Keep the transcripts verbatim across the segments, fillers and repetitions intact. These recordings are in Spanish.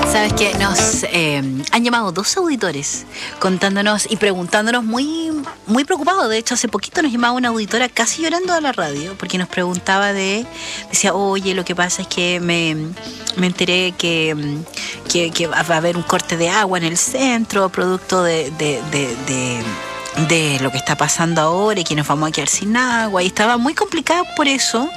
Sabes que nos eh, han llamado dos auditores contándonos y preguntándonos muy, muy preocupados. De hecho, hace poquito nos llamaba una auditora casi llorando a la radio porque nos preguntaba de, decía, oye, lo que pasa es que me, me enteré que, que, que va a haber un corte de agua en el centro, producto de, de, de, de de lo que está pasando ahora y que nos vamos a quedar sin agua, y estaba muy complicada por eso.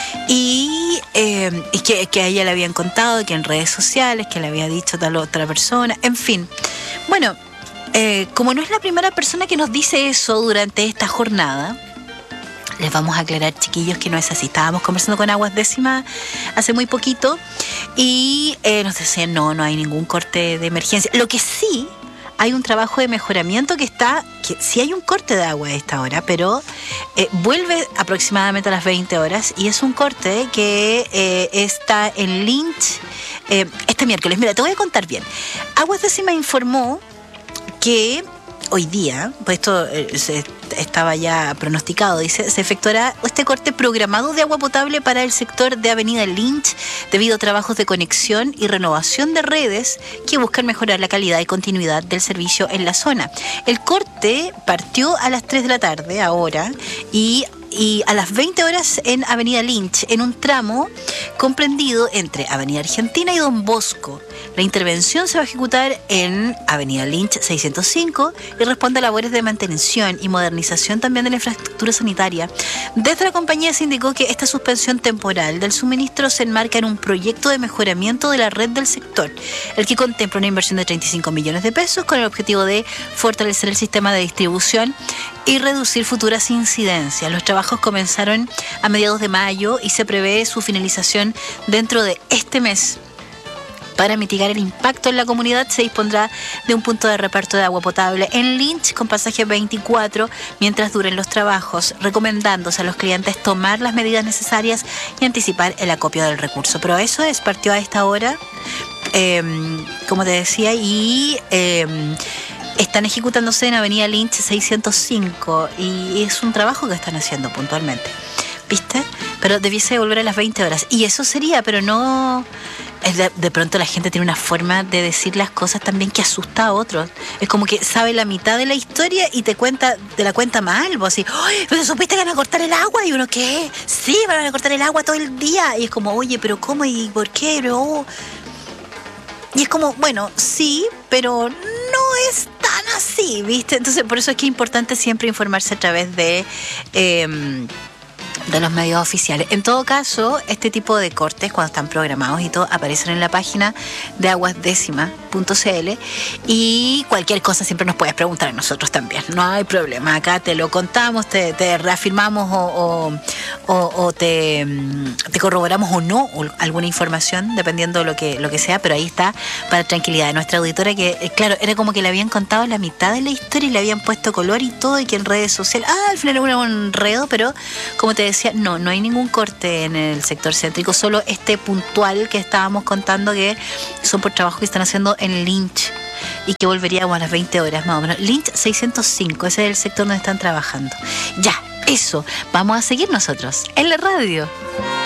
Y, eh, y que, que a ella le habían contado, que en redes sociales, que le había dicho tal otra persona, en fin. Bueno, eh, como no es la primera persona que nos dice eso durante esta jornada, les vamos a aclarar, chiquillos, que no es así. Estábamos conversando con Aguas Décima hace muy poquito y eh, nos decían, no, no hay ningún corte de emergencia. Lo que sí, hay un trabajo de mejoramiento que está, que sí hay un corte de agua a esta hora, pero eh, vuelve aproximadamente a las veinte horas, y es un corte que eh, está en Lynch eh, este miércoles. Mira, te voy a contar bien. Aguas Décima informó que hoy día, pues esto eh, se, estaba ya pronosticado, dice, se efectuará este corte programado de agua potable para el sector de Avenida Lynch debido a trabajos de conexión y renovación de redes que buscan mejorar la calidad y continuidad del servicio en la zona. El corte partió a las tres de la tarde ahora y y a las veinte horas en Avenida Lynch, en un tramo comprendido entre Avenida Argentina y Don Bosco. La intervención se va a ejecutar en Avenida Lynch seiscientos cinco y responde a labores de mantención y modernización también de la infraestructura sanitaria. Desde la compañía se indicó que esta suspensión temporal del suministro se enmarca en un proyecto de mejoramiento de la red del sector, el que contempla una inversión de treinta y cinco millones de pesos con el objetivo de fortalecer el sistema de distribución y reducir futuras incidencias. Los trabajos comenzaron a mediados de mayo y se prevé su finalización dentro de este mes. Para mitigar el impacto en la comunidad, se dispondrá de un punto de reparto de agua potable en Lynch con pasaje veinticuatro mientras duren los trabajos, recomendándose a los clientes tomar las medidas necesarias y anticipar el acopio del recurso. Pero eso es, partió a esta hora, eh, como te decía, y eh, están ejecutándose en Avenida Lynch seiscientos cinco, y es un trabajo que están haciendo puntualmente, ¿viste? Pero debiese volver a las veinte horas, y eso sería, pero no... De, de pronto la gente tiene una forma de decir las cosas también que asusta a otros. Es como que sabe la mitad de la historia y te cuenta, te la cuenta mal. Vos así, ¡ay, pero supiste que van a cortar el agua! Y uno, ¿qué? Sí, van a cortar el agua todo el día. Y es como, oye, pero ¿cómo y por qué? Pero... Y es como, bueno, sí, pero no es tan así, ¿viste? Entonces, por eso es que es importante siempre informarse a través de... Eh, de los medios oficiales. En todo caso, este tipo de cortes, cuando están programados y todo, aparecen en la página de aguasdécima punto c l, y cualquier cosa siempre nos puedes preguntar a nosotros también. No hay problema, acá te lo contamos, te, te reafirmamos o, o, o, o te, te corroboramos o no o alguna información, dependiendo de lo que, lo que sea, pero ahí está para tranquilidad de nuestra auditora, que claro, era como que le habían contado la mitad de la historia y le habían puesto color y todo, y que en redes sociales, ah, al final era un enredo, pero como te decía, no, no hay ningún corte en el sector céntrico, solo este puntual que estábamos contando, que son por trabajos que están haciendo en Lynch y que volveríamos a las veinte horas más o menos. Lynch seiscientos cinco, ese es el sector donde están trabajando. Ya, eso, vamos a seguir nosotros en la radio.